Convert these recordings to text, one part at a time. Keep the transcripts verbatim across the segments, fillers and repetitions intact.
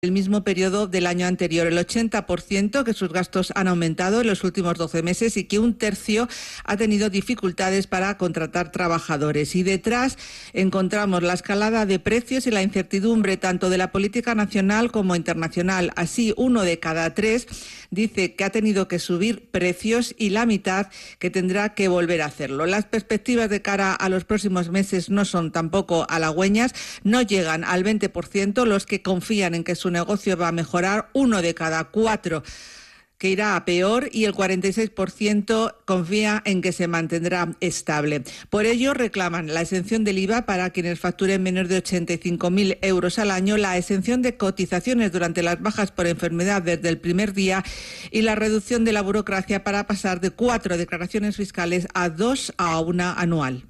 el mismo periodo del año anterior, el ochenta por ciento que sus gastos han aumentado en los últimos doce meses y que un tercio ha tenido dificultades para contratar trabajadores. Y detrás encontramos la escalada de precios y la incertidumbre tanto de la política nacional como internacional. Así, uno de cada tres dice que ha tenido que subir precios y la mitad que tendrá que volver a hacerlo. Las perspectivas de cara a los próximos meses no son tampoco halagüeñas, no llegan al veinte por ciento los que confían en que su negocio va a mejorar, uno de cada cuatro que irá a peor y el cuarenta y seis por ciento confía en que se mantendrá estable. Por ello reclaman la exención del I V A para quienes facturen menos de ochenta y cinco mil euros al año, la exención de cotizaciones durante las bajas por enfermedad desde el primer día y la reducción de la burocracia para pasar de cuatro declaraciones fiscales a dos a una anual.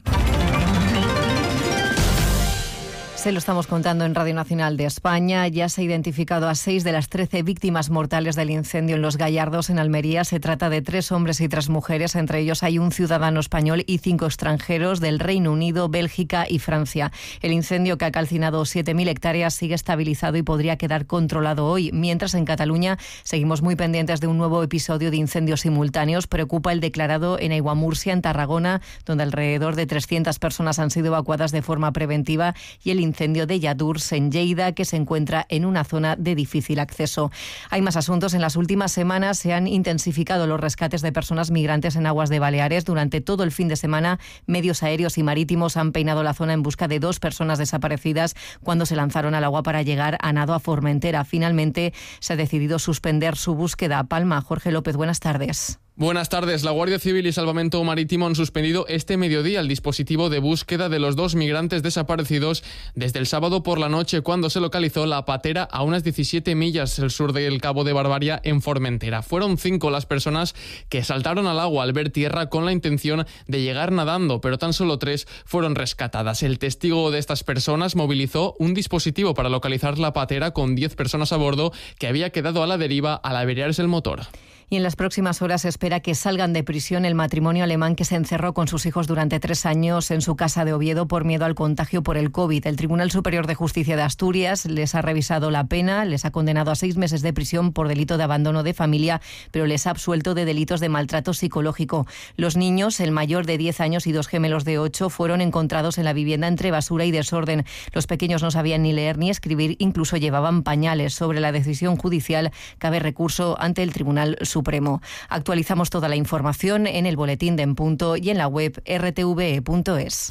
Se lo estamos contando en Radio Nacional de España. Ya se ha identificado a seis de las trece víctimas mortales del incendio en Los Gallardos, en Almería. Se trata de tres hombres y tres mujeres. Entre ellos hay un ciudadano español y cinco extranjeros del Reino Unido, Bélgica y Francia. El incendio, que ha calcinado siete mil hectáreas, sigue estabilizado y podría quedar controlado hoy. Mientras, en Cataluña seguimos muy pendientes de un nuevo episodio de incendios simultáneos. Preocupa el declarado en Aiguamúrcia, en Tarragona, donde alrededor de trescientas personas han sido evacuadas de forma preventiva, y el incendio de Lladurs, en Lleida, que se encuentra en una zona de difícil acceso. Hay más asuntos. En las últimas semanas se han intensificado los rescates de personas migrantes en aguas de Baleares. Durante todo el fin de semana, medios aéreos y marítimos han peinado la zona en busca de dos personas desaparecidas cuando se lanzaron al agua para llegar a nado a Formentera. Finalmente se ha decidido suspender su búsqueda. Palma, Jorge López, buenas tardes. Buenas tardes. La Guardia Civil y Salvamento Marítimo han suspendido este mediodía el dispositivo de búsqueda de los dos migrantes desaparecidos desde el sábado por la noche, cuando se localizó la patera a unas diecisiete millas al sur del Cabo de Barbaria, en Formentera. Fueron cinco las personas que saltaron al agua al ver tierra con la intención de llegar nadando, pero tan solo tres fueron rescatadas. El testigo de estas personas movilizó un dispositivo para localizar la patera con diez personas a bordo, que había quedado a la deriva al averiarse el motor. Y en las próximas horas se espera que salgan de prisión el matrimonio alemán que se encerró con sus hijos durante tres años en su casa de Oviedo por miedo al contagio por el COVID. El Tribunal Superior de Justicia de Asturias les ha revisado la pena, les ha condenado a seis meses de prisión por delito de abandono de familia, pero les ha absuelto de delitos de maltrato psicológico. Los niños, el mayor de diez años y dos gemelos de ocho, fueron encontrados en la vivienda entre basura y desorden. Los pequeños no sabían ni leer ni escribir, incluso llevaban pañales. Sobre la decisión judicial cabe recurso ante el Tribunal Supremo. Supremo. Actualizamos toda la información en el boletín de En Punto y en la web erre te ve e punto es.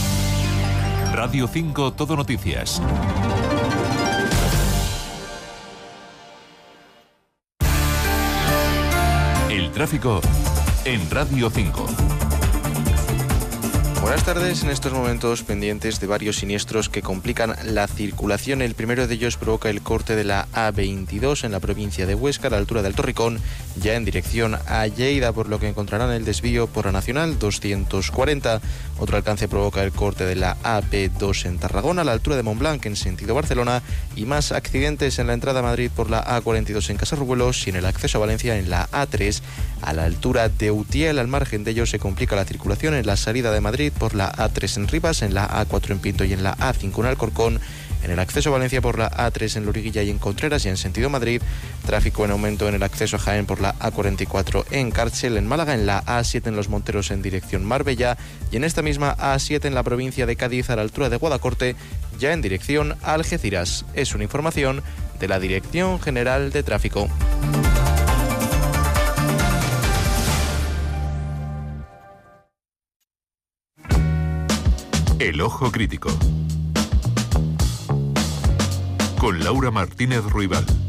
Radio cinco Todo Noticias. El tráfico en Radio cinco. Buenas tardes. En estos momentos pendientes de varios siniestros que complican la circulación. El primero de ellos provoca el corte de la A veintidós en la provincia de Huesca, a la altura del Torricón, ya en dirección a Lleida, por lo que encontrarán el desvío por la Nacional doscientos cuarenta. Otro alcance provoca el corte de la A P dos en Tarragona, a la altura de Montblanc, en sentido Barcelona, y más accidentes en la entrada a Madrid por la A cuarenta y dos en Casarruelos y en el acceso a Valencia en la A tres, a la altura de Utiel. Al margen de ello se complica la circulación en la salida de Madrid por la A tres en Rivas, en la A cuatro en Pinto y en la A cinco en Alcorcón, en el acceso a Valencia por la A tres en Loriguilla y en Contreras, y en sentido Madrid, tráfico en aumento en el acceso a Jaén por la A cuarenta y cuatro en Cárcel, en Málaga, en la A siete en Los Monteros en dirección Marbella, y en esta misma A siete en la provincia de Cádiz, a la altura de Guadacorte, ya en dirección a Algeciras. Es una información de la Dirección General de Tráfico. El Ojo Crítico, con Laura Martínez Ruibal.